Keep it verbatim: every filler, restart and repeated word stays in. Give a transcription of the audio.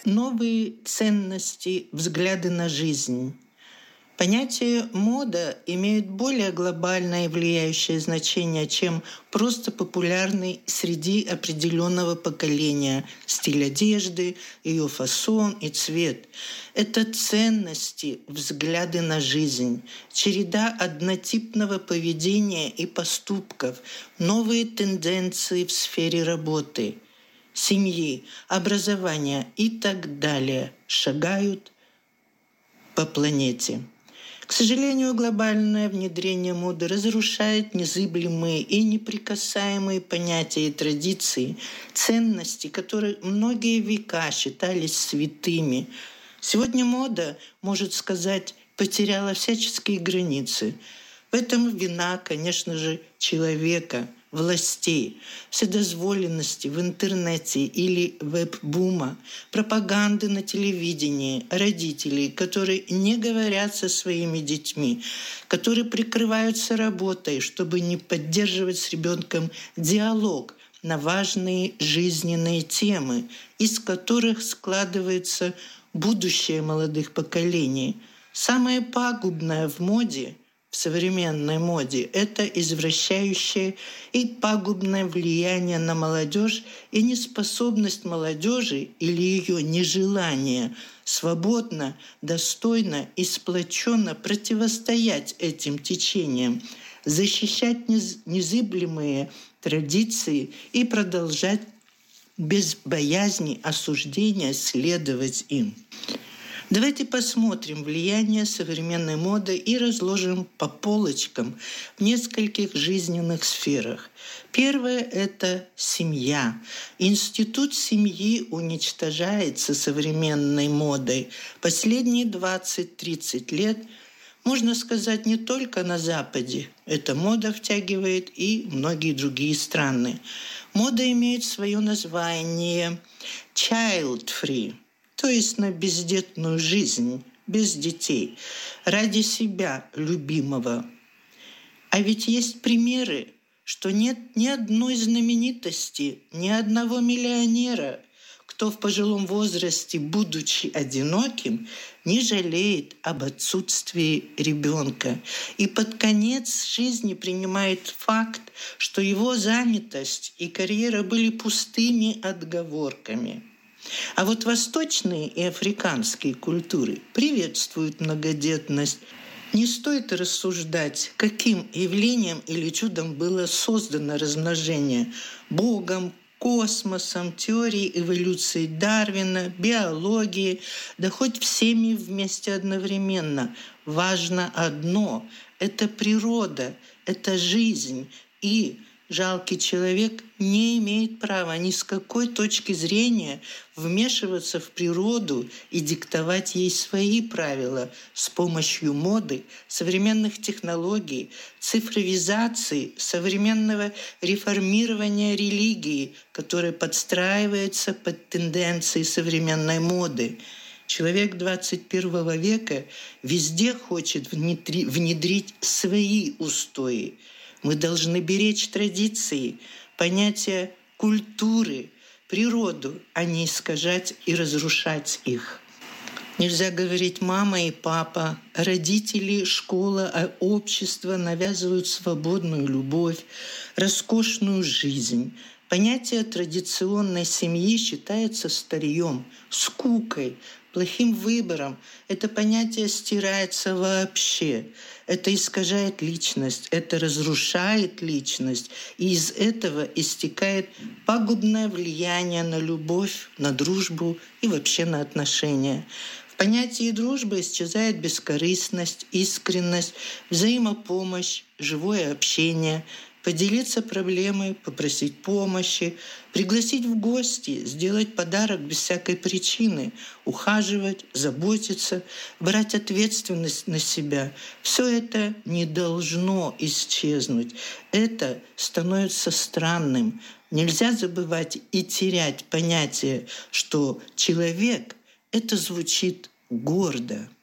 новые ценности, взгляды на жизнь. Понятие «мода» имеет более глобальное и влияющее значение, чем просто популярный среди определенного поколения стиль одежды, ее фасон и цвет. Это ценности, взгляды на жизнь, череда однотипного поведения и поступков, новые тенденции в сфере работы, семьи, образования и так далее шагают по планете. К сожалению, глобальное внедрение моды разрушает незыблемые и неприкасаемые понятия и традиции, ценности, которые многие века считались святыми. Сегодня мода, может сказать, потеряла всяческие границы. В этом вина, конечно же, человека, властей, вседозволенности в интернете или веб-бума, пропаганды на телевидении, родителей, которые не говорят со своими детьми, которые прикрываются работой, чтобы не поддерживать с ребенком диалог на важные жизненные темы, из которых складывается будущее молодых поколений. Самое пагубное в моде – в современной моде – это извращающее и пагубное влияние на молодежь и неспособность молодежи или ее нежелание свободно, достойно и сплоченно противостоять этим течениям, защищать незыблемые традиции и продолжать без боязни осуждения следовать им. Давайте посмотрим влияние современной моды и разложим по полочкам в нескольких жизненных сферах. Первое – это семья. Институт семьи уничтожается современной модой. Последние двадцать-тридцать лет, можно сказать, не только на Западе. Эта мода втягивает и многие другие страны. Мода имеет свое название «child-free», то есть на бездетную жизнь, без детей, ради себя любимого. А ведь есть примеры, что нет ни одной знаменитости, ни одного миллионера, кто в пожилом возрасте, будучи одиноким, не жалеет об отсутствии ребенка и под конец жизни принимает факт, что его занятость и карьера были пустыми отговорками. А вот восточные и африканские культуры приветствуют многодетность. Не стоит рассуждать, каким явлением или чудом было создано размножение – Богом, космосом, теорией эволюции Дарвина, биологией, да хоть всеми вместе одновременно. Важно одно – это природа, это жизнь, и жалкий человек не имеет права ни с какой точки зрения вмешиваться в природу и диктовать ей свои правила с помощью моды, современных технологий, цифровизации, современного реформирования религии, которая подстраивается под тенденции современной моды. Человек двадцать первого века везде хочет внедрить свои устои. Мы должны беречь традиции, понятия культуры, природу, а не искажать и разрушать их. Нельзя говорить «мама» и «папа», родители, школа, а общество навязывают свободную любовь, роскошную жизнь. Понятие традиционной семьи считается старьем, скукой, плохим выбором. Это понятие стирается вообще. Это искажает личность, это разрушает личность. И из этого истекает пагубное влияние на любовь, на дружбу и вообще на отношения. В понятии дружбы исчезает бескорыстность, искренность, взаимопомощь, живое общение – поделиться проблемой, попросить помощи, пригласить в гости, сделать подарок без всякой причины, ухаживать, заботиться, брать ответственность на себя. Все это не должно исчезнуть. Это становится странным. Нельзя забывать и терять понятие, что человек — это звучит гордо.